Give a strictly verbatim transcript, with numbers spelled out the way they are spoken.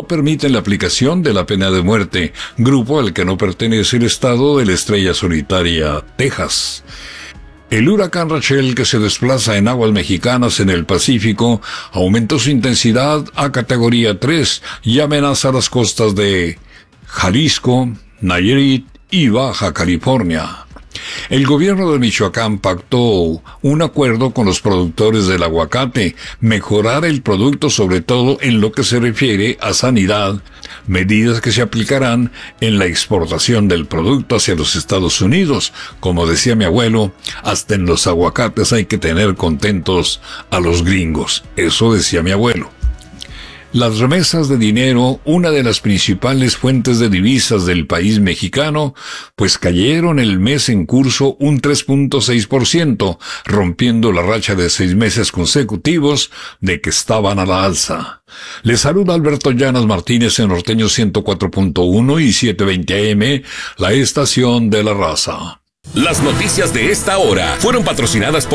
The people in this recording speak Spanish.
no permiten la aplicación de la pena de muerte, grupo al que no pertenece el estado de la Estrella Solitaria, Texas. El huracán Rachel, que se desplaza en aguas mexicanas en el Pacífico, aumentó su intensidad a categoría tres y amenaza las costas de Jalisco, Nayarit y Baja California. El gobierno de Michoacán pactó un acuerdo con los productores del aguacate, mejorar el producto sobre todo en lo que se refiere a sanidad, medidas que se aplicarán en la exportación del producto hacia los Estados Unidos. Como decía mi abuelo, hasta en los aguacates hay que tener contentos a los gringos. Eso decía mi abuelo. Las remesas de dinero, una de las principales fuentes de divisas del país mexicano, pues cayeron el mes en curso un tres punto seis por ciento, rompiendo la racha de seis meses consecutivos de que estaban a la alza. Les saluda Alberto Llanas Martínez en Norteño ciento cuatro punto uno y setecientos veinte A M, la estación de la raza. Las noticias de esta hora fueron patrocinadas por